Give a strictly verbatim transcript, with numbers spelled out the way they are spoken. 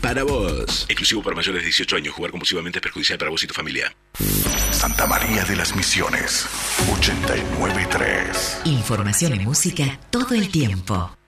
para vos. Exclusivo para mayores de dieciocho años. Jugar compulsivamente es perjudicial para vos y tu familia. Santa María de las Misiones, ochenta y nueve punto tres. Información y música todo el tiempo.